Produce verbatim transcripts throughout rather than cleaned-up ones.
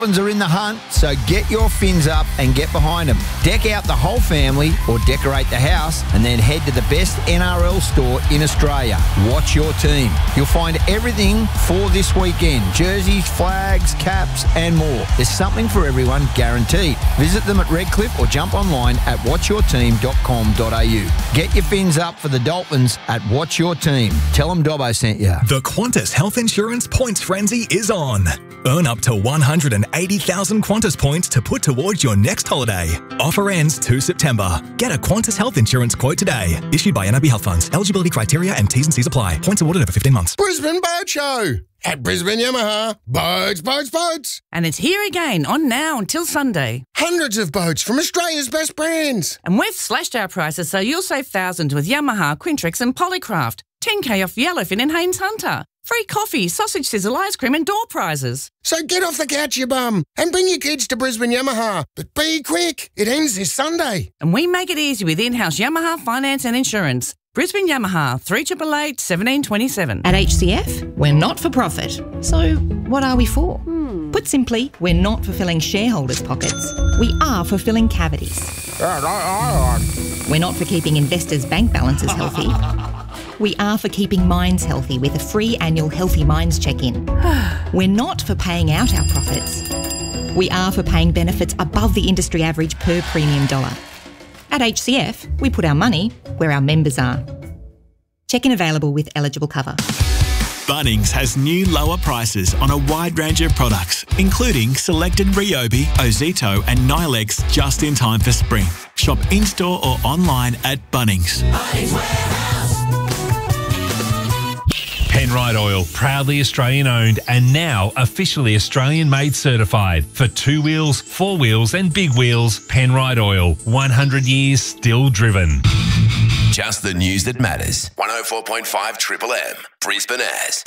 Are in the hunt, so get your fins up and get behind them. Deck out the whole family or decorate the house and then head to the best N R L store in Australia. Watch your team. You'll find everything for this weekend. Jerseys, flags, caps and more. There's something for everyone guaranteed. Visit them at Redcliffe or jump online at watch your team dot com dot a u. Get your fins up for the Dolphins at Watch Your Team. Tell them Dobbo sent you. The Qantas Health Insurance Points Frenzy is on. Earn up to one hundred eighty thousand Qantas points to put towards your next holiday. Offer ends the second of September. Get a Qantas Health Insurance quote today. Issued by N I B Health Funds. Eligibility criteria and T's and C's apply. Points awarded over fifteen months. Brisbane Boat Show at Brisbane Yamaha. Boats, boats, boats. And it's here again on now until Sunday. Hundreds of boats from Australia's best brands. And we've slashed our prices so you'll save thousands with Yamaha, Quintrex and Polycraft. ten K off Yellowfin and Haynes Hunter. Free coffee, sausage sizzle, ice cream and door prizes. So get off the couch, you bum, and bring your kids to Brisbane Yamaha. But be quick, it ends this Sunday. And we make it easy with in-house Yamaha finance and insurance. Brisbane Yamaha, three eight eight eight, one seven two seven. At H C F, we're not for profit. So what are we for? Hmm. Put simply, we're not fulfilling shareholders' pockets. We are fulfilling cavities. We're not for keeping investors' bank balances healthy. We are for keeping minds healthy with a free annual Healthy Minds check-in. We're not for paying out our profits. We are for paying benefits above the industry average per premium dollar. At H C F, we put our money where our members are. Check-in available with eligible cover. Bunnings has new lower prices on a wide range of products, including selected Ryobi, Ozito and Nylex just in time for spring. Shop in-store or online at Bunnings. Bunnings Warehouse. Penrite Oil, proudly Australian owned and now officially Australian made certified. For two wheels, four wheels and big wheels, Penrite Oil, one hundred years still driven. Just the news that matters. one oh four point five Triple M, Brisbane As.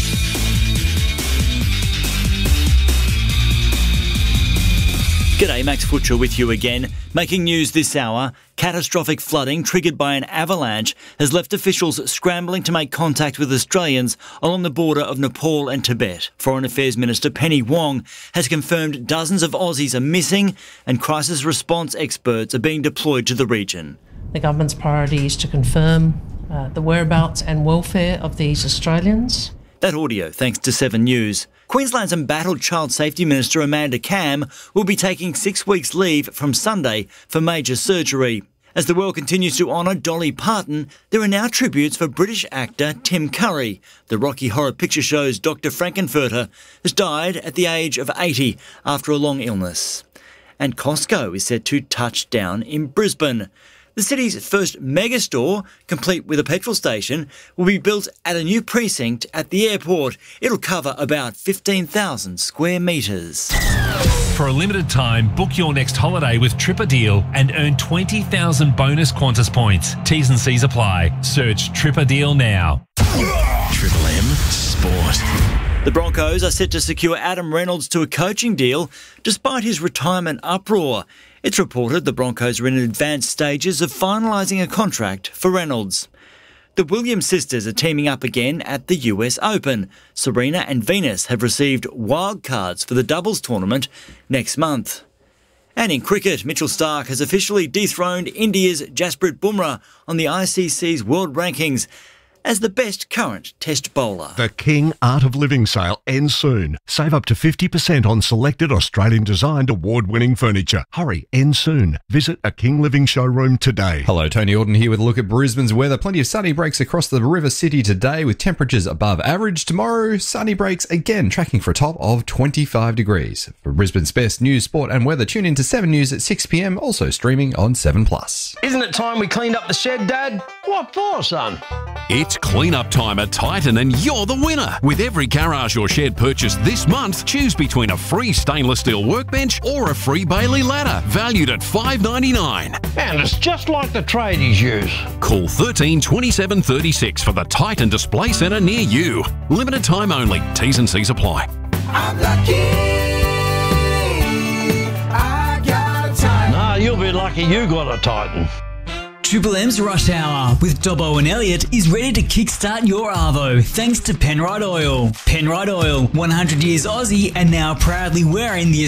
G'day, Max Butcher with you again. Making news this hour, catastrophic flooding triggered by an avalanche has left officials scrambling to make contact with Australians along the border of Nepal and Tibet. Foreign Affairs Minister Penny Wong has confirmed dozens of Aussies are missing and crisis response experts are being deployed to the region. The government's priority is to confirm uh, the whereabouts and welfare of these Australians. That audio thanks to Seven News. Queensland's embattled Child Safety Minister Amanda Cam will be taking six weeks leave from Sunday for major surgery. As the world continues to honour Dolly Parton, there are now tributes for British actor Tim Curry. The Rocky Horror Picture Show's Doctor Frankenfurter has died at the age of eighty after a long illness. And Costco is set to touch down in Brisbane. The city's first megastore, complete with a petrol station, will be built at a new precinct at the airport. It'll cover about fifteen thousand square metres. For a limited time, book your next holiday with Tripper Deal and earn twenty thousand bonus Qantas points. T's and C's apply. Search Tripper Deal now. Triple M Sport. The Broncos are set to secure Adam Reynolds to a coaching deal despite his retirement uproar. It's reported the Broncos are in advanced stages of finalising a contract for Reynolds. The Williams sisters are teaming up again at the U S Open. Serena and Venus have received wildcards for the doubles tournament next month. And in cricket, Mitchell Starc has officially dethroned India's Jasprit Bumrah on the I C C's world rankings as the best current test bowler. The King Art of Living sale ends soon. Save up to fifty percent on selected Australian-designed award-winning furniture. Hurry, end soon. Visit a King Living showroom today. Hello, Tony Auden here with a look at Brisbane's weather. Plenty of sunny breaks across the river city today with temperatures above average. Tomorrow, sunny breaks again, tracking for a top of twenty-five degrees. For Brisbane's best news, sport and weather, tune in to seven News at six p m, also streaming on seven plus. Isn't it time we cleaned up the shed, Dad? What for, son? It's clean-up time at Titan and you're the winner. With every garage or shed purchased this month, choose between a free stainless steel workbench or a free Bailey ladder, valued at five ninety-nine. And it's just like the tradies use. Call thirteen twenty-seven thirty-six for the Titan Display Centre near you. Limited time only. T's and C's apply. I'm lucky I got a Titan. Nah, you'll be lucky you got a Titan. Triple M's Rush Hour with Dobbo and Elliot is ready to kickstart your arvo thanks to Penrite Oil. Penrite Oil, one hundred years Aussie and now proudly wearing the